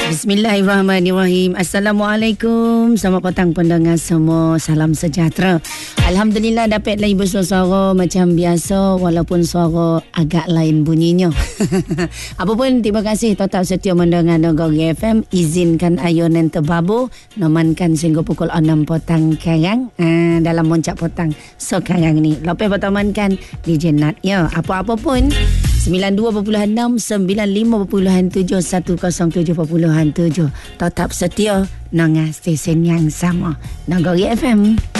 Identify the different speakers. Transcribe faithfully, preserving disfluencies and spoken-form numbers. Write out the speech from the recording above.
Speaker 1: Bismillahirrahmanirrahim. Assalamualaikum. Selamat petang pendengar semua. Salam sejahtera. Alhamdulillah dapat lagi bersuara macam biasa walaupun suara agak lain bunyinya. Apapun terima kasih tetap setia mendengar Negeri F M. Izinkan ayunan terbabu nomankan sehingga pukul enam petang karang uh, dalam moncak petang sekarang ni. Lepas bertemankan di Jenat ya. Apa-apa pun sembilan dua perpuluhan enam, sembilan lima perpuluhan tujuh, seratus tujuh perpuluhan tujuh. Tetap setia dengan stesen yang sama. Negeri F M.